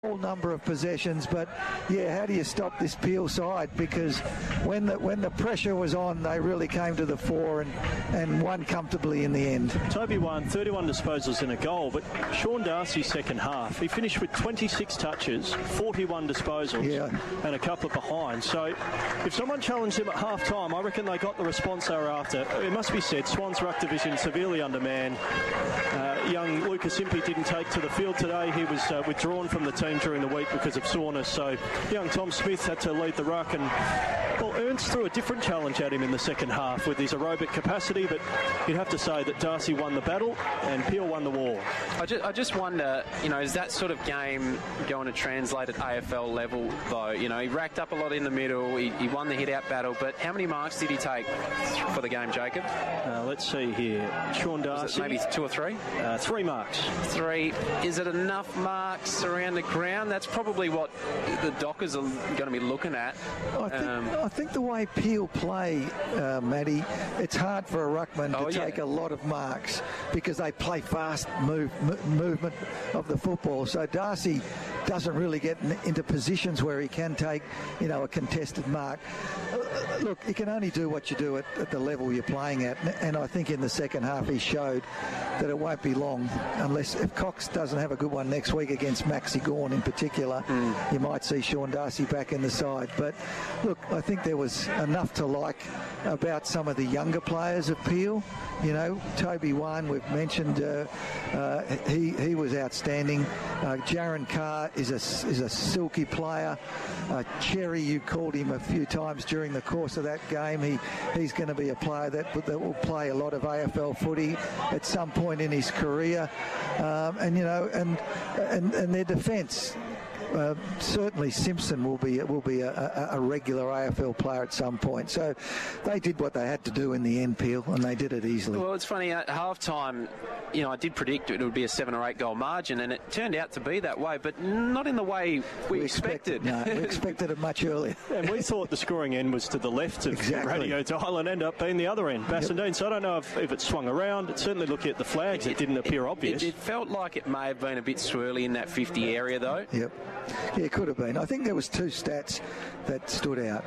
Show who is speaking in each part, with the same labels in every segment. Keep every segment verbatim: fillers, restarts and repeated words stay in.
Speaker 1: Whole number of possessions, but yeah, how do you stop this Peel side? Because when the when the pressure was on, they really came to the fore and, and won comfortably in the end.
Speaker 2: Toby won thirty-one disposals and a goal, but Sean Darcy's second half, he finished with twenty-six touches, forty-one disposals, yeah. and a couple of behind. So if someone challenged him at half time, I reckon they got the response they were after. It must be said, Swans Ruck Division severely undermanned. Uh, young Lucas Impey didn't take to the field today. He was uh, withdrawn from the team during the week because of soreness, so young Tom Smith had to lead the ruck, and well, Ernst threw a different challenge at him in the second half with his aerobic capacity, but you'd have to say that Darcy won the battle and Peel won the war.
Speaker 3: I just, I just wonder, you know, is that sort of game going to translate at A F L level, though? You know, he racked up a lot in the middle, he, he won the hit-out battle, but how many marks did he take for the game, Jacob?
Speaker 2: Uh, let's see here. Sean Darcy.
Speaker 3: Maybe two or three?
Speaker 2: Uh, three marks.
Speaker 3: Three. Is it enough marks around the ground? That's probably what the Dockers are going to be looking at.
Speaker 1: I think,
Speaker 3: um,
Speaker 1: I think the way Peel play, uh, Matty, it's hard for a ruckman
Speaker 3: oh,
Speaker 1: to
Speaker 3: yeah.
Speaker 1: take a lot of marks because they play fast move, m- movement of the football. So Darcy doesn't really get in, into positions where he can take, you know, a contested mark. Uh, look, you can only do what you do at, at the level you're playing at, and I think in the second half he showed that it won't be long unless if Cox doesn't have a good one next week against Maxi Gawn in particular, mm. you might see Sean Darcy back in the side. But look, I think there was enough to like about some of the younger players of Peel. You know, Toby Wan, we've mentioned, uh, uh, he he was outstanding. Uh, Jaron Carr is a is a silky player. Uh, Cherry, you called him a few times during the course of that game. He he's going to be a player that that will play a lot of A F L footy at some point in his career. Um, and you know, and and and their defence. Uh, certainly Simpson will be will be a, a, a regular A F L player at some point. So they did what they had to do in the end, Peel, and they did it easily.
Speaker 3: Well, it's funny, at half-time, you know, I did predict it would be a seven or eight goal margin, and it turned out to be that way, but not in the way we,
Speaker 1: we
Speaker 3: expected.
Speaker 1: expected. No, we expected it much earlier.
Speaker 2: And we thought the scoring end was to the left of
Speaker 1: exactly.
Speaker 2: Radio Dial and ended up being the other end, Bassendean. Yep. So I don't know if, if it swung around. It certainly looking at the flags, it, it didn't appear
Speaker 3: it,
Speaker 2: obvious.
Speaker 3: It, it felt like it may have been a bit swirly in that fifty area, though.
Speaker 1: Yep. Yeah, it could have been. I think there was two stats that stood out.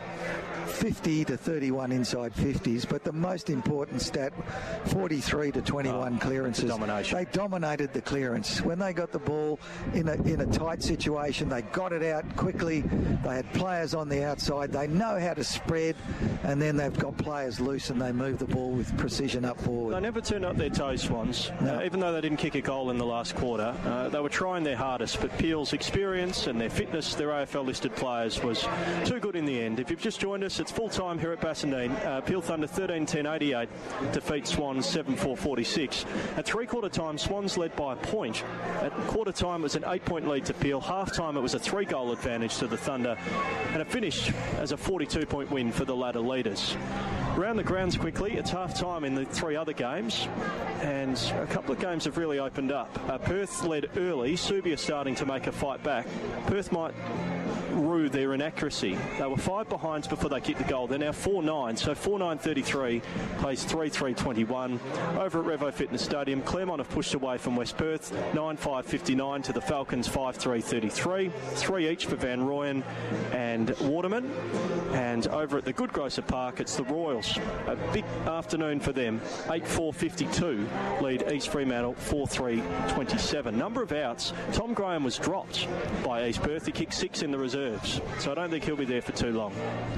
Speaker 1: fifty to thirty-one inside fifties, but the most important stat, forty-three to twenty-one oh, clearances.
Speaker 2: Domination.
Speaker 1: They dominated the clearance. When they got the ball in a in a tight situation, they got it out quickly. They had players on the outside. They know how to spread, and then they've got players loose and they move the ball with precision up forward.
Speaker 2: They never turned up their toes, Swans. No. Uh, even though they didn't kick a goal in the last quarter, uh, they were trying their hardest, but Peel's experience and their fitness, their A F L-listed players, was too good in the end. If you've just joined us, it's full-time here at Bassendean. Uh, Peel Thunder thirteen ten eighty-eight defeat Swans seven four forty-six. At three-quarter time, Swans led by a point. At quarter time, it was an eight-point lead to Peel. Half-time, it was a three-goal advantage to the Thunder. And it finished as a forty-two point win for the latter leaders. Around the grounds quickly, it's half-time in the three other games, and a couple of games have really opened up. Uh, Perth led early. Subia starting to make a fight back. Perth might rue their inaccuracy. They were five behinds before they kicked the goal. They're now four nine, so four nine thirty-three plays three three twenty-one. Over at Revo Fitness Stadium, Claremont have pushed away from West Perth, nine five fifty-nine to the Falcons, five three thirty-three. Three each for Van Rooyen and Waterman. And over at the Good Grocer Park, it's the Royals. A big afternoon for them. eight four fifty-two lead East Fremantle, four three twenty-seven. Number of outs. Tom Graham was dropped by East Perth. He kicked six in the reserves, so I don't think he'll be there for too long.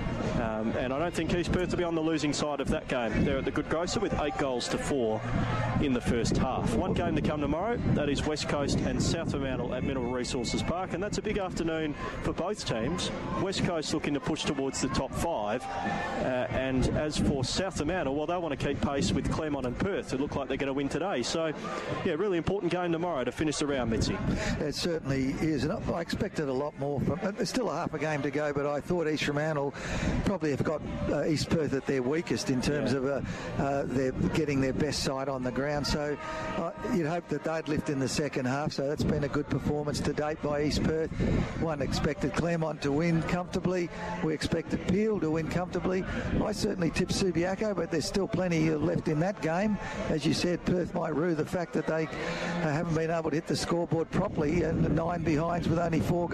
Speaker 2: Um, and I don't think East Perth will be on the losing side of that game. They're at the Good Grocer with eight goals to four in the first half. One game to come tomorrow, that is West Coast and South Fremantle at Mineral Resources Park, and that's a big afternoon for both teams. West Coast looking to push towards the top five, uh, and as for South Fremantle, well, they want to keep pace with Claremont and Perth, who look like they're going to win today. So, yeah, really important game tomorrow to finish the round, Mitzi.
Speaker 1: It certainly is, and I expected a lot more from it. There's still a half a game to go, but I thought East Fremantle probably have got uh, East Perth at their weakest in terms yeah. of uh, uh, their getting their best side on the ground. So uh, you'd hope that they'd lift in the second half. So that's been a good performance to date by East Perth. One expected Claremont to win comfortably. We expected Peel to win comfortably. I certainly tipped sweep Subiaco, but there's still plenty left in that game. As you said, Perth might rue the fact that they uh, haven't been able to hit the scoreboard properly, and nine behinds with only four